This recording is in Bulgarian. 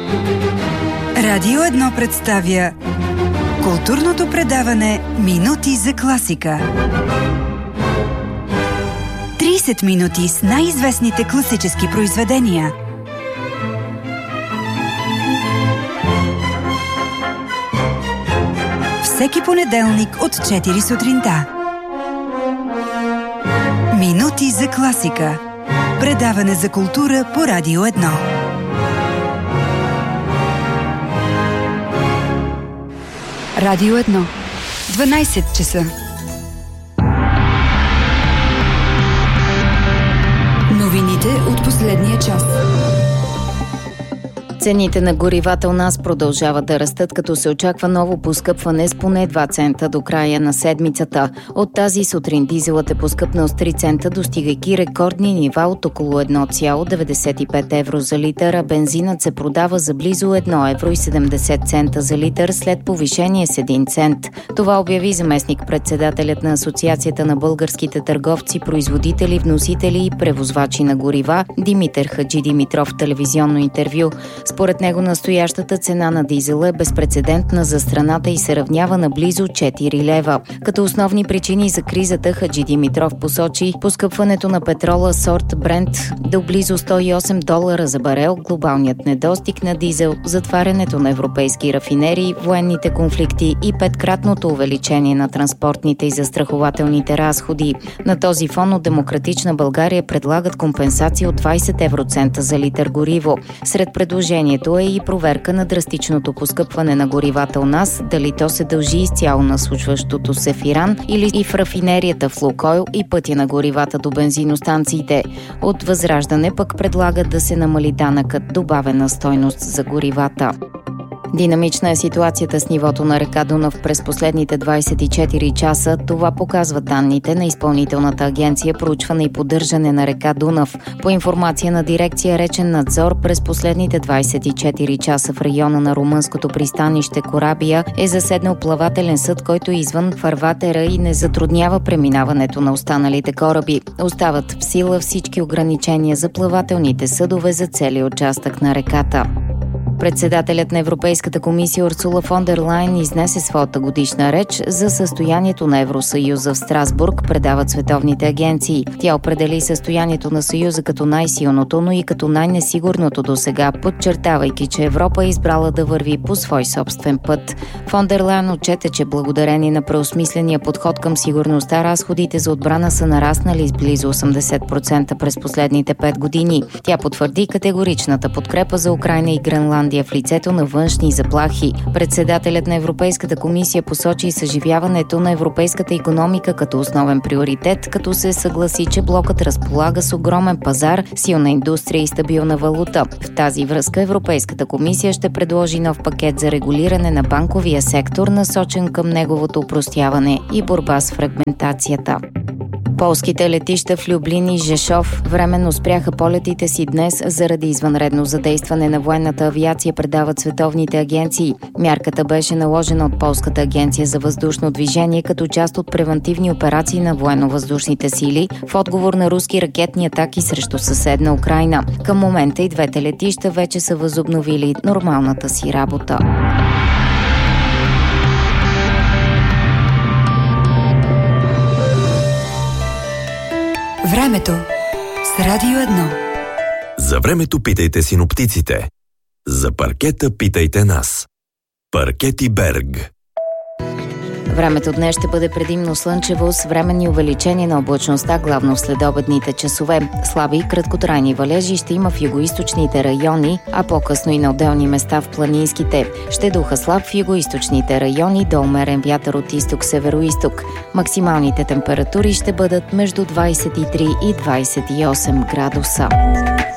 Радио 1 представя културното предаване Минути за класика. 30 минути с най-известните класически произведения. Всеки понеделник от 4 сутринта. Минути за класика. Предаване за култура по Радио 1. Радио 1. 12 часа. Новините от последния час. Цените на горивата у нас продължават да растат, като се очаква ново поскъпване с поне 2 цента до края на седмицата. От тази сутрин дизелът е поскъпнал с 3 цента, достигайки рекордни нива от около 1,95 евро за литър, а бензинът се продава за близо 1 евро и 70 цента за литър след повишение с 1 цент. Това обяви заместник-председателят на Асоциацията на българските търговци, производители, вносители и превозвачи на горива Димитър Хаджидимитров в телевизионно интервю. Според него настоящата цена на дизела е безпрецедентна за страната и се равнява на близо 4 лева. Като основни причини за кризата Хаджидимитров посочи поскъпването на петрола сорт Брент до близо $108 за барел, глобалният недостиг на дизел, затварянето на европейски рафинерии, военните конфликти и 5-кратното увеличение на транспортните и застрахователните разходи. На този фон от Демократична България предлагат компенсация от 20 евроцента за литър гориво. Сред предложението е и проверка на драстичното поскъпване на горивата у нас, дали то се дължи изцяло на случващото се в Иран или и в рафинерията в Лукойл и пътя на горивата до бензиностанциите. От Възраждане пък предлагат да се намали данъкът добавена стойност за горивата. Динамична е ситуацията с нивото на река Дунав през последните 24 часа. Това показват данните на Изпълнителната агенция проучване и поддържане на река Дунав. По информация на дирекция Речен надзор, през последните 24 часа в района на румънското пристанище Корабия е заседнал плавателен съд, който е извън фарватера и не затруднява преминаването на останалите кораби. Остават в сила всички ограничения за плавателните съдове за целия участък на реката. Председателят на Европейската комисия Урсула фон дер Лайен изнесе своята годишна реч за състоянието на Евросъюза в Страсбург, предават световните агенции. Тя определи състоянието на Съюза като най-силното, но и като най-несигурното досега, подчертавайки, че Европа е избрала да върви по свой собствен път. Фон дер Лайен отчете, че благодарение на преосмисления подход към сигурността, разходите за отбрана са нараснали с близо 80% през последните 5 години. Тя потвърди категоричната подкрепа за Украйна и Гренландия в лицето на външни заплахи. Председателят на Европейската комисия посочи съживяването на европейската икономика като основен приоритет, като се съгласи, че блокът разполага с огромен пазар, силна индустрия и стабилна валута. В тази връзка Европейската комисия ще предложи нов пакет за регулиране на банковия сектор, насочен към неговото опростяване и борба с фрагментацията. Полските летища в Люблин и Жешов временно спряха полетите си днес заради извънредно задействане на военната авиация, предават световните агенции. Мярката беше наложена от Полската агенция за въздушно движение като част от превантивни операции на военно-въздушните сили в отговор на руски ракетни атаки срещу съседна Украйна. Към момента и двете летища вече са възобновили нормалната си работа. Времето с Радио 1. За времето питайте синоптиците. За паркета питайте нас. Паркети Берг. Времето днес ще бъде предимно слънчево с временни увеличения на облачността, главно в следобедните часове. Слаби и краткотрайни валежи ще има в югоизточните райони, а по-късно и на отделни места в планинските. Ще духа слаб в югоизточните райони до умерен вятър от изток-североизток. Максималните температури ще бъдат между 23 и 28 градуса.